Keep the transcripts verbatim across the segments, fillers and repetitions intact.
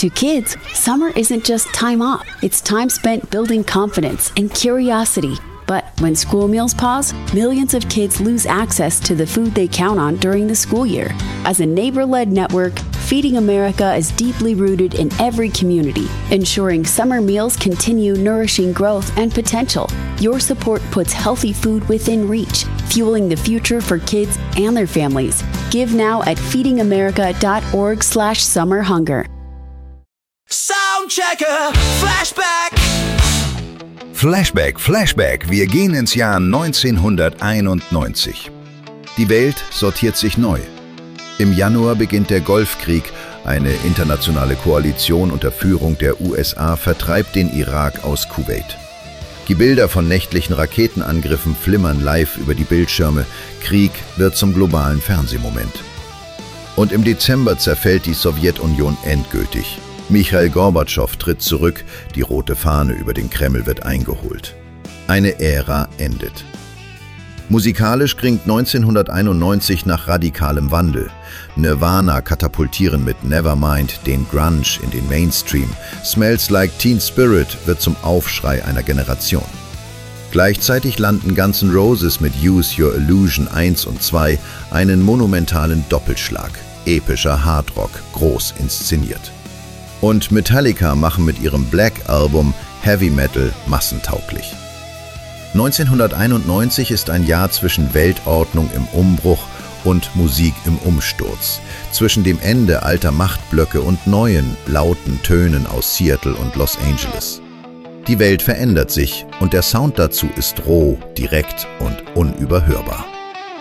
To kids, summer isn't just time off. It's time spent building confidence and curiosity. But when school meals pause, millions of kids lose access to the food they count on during the school year. As a neighbor-led network, Feeding America is deeply rooted in every community, ensuring summer meals continue nourishing growth and potential. Your support puts healthy food within reach, fueling the future for kids and their families. Give now at feedingamerica.org slash summer hunger. Soundchecker, Flashback. Flashback, Flashback, wir gehen ins Jahr neunzehnhunderteinundneunzig. Die Welt sortiert sich neu. Im Januar beginnt der Golfkrieg. Eine internationale Koalition unter Führung der U S A vertreibt den Irak aus Kuwait. Die Bilder von nächtlichen Raketenangriffen flimmern live über die Bildschirme. Krieg wird zum globalen Fernsehmoment. Und im Dezember zerfällt die Sowjetunion endgültig. Michail Gorbatschow tritt zurück, die rote Fahne über den Kreml wird eingeholt. Eine Ära endet. Musikalisch klingt neunzehnhunderteinundneunzig nach radikalem Wandel. Nirvana katapultieren mit Nevermind den Grunge in den Mainstream. Smells Like Teen Spirit wird zum Aufschrei einer Generation. Gleichzeitig landen Guns N' Roses mit Use Your Illusion eins und zwei einen monumentalen Doppelschlag. Epischer Hardrock, groß inszeniert. Und Metallica machen mit ihrem Black Album Heavy Metal massentauglich. neunzehnhunderteinundneunzig ist ein Jahr zwischen Weltordnung im Umbruch und Musik im Umsturz, zwischen dem Ende alter Machtblöcke und neuen, lauten Tönen aus Seattle und Los Angeles. Die Welt verändert sich und der Sound dazu ist roh, direkt und unüberhörbar.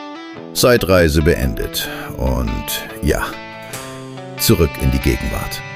Zeitreise beendet und ja, zurück in die Gegenwart.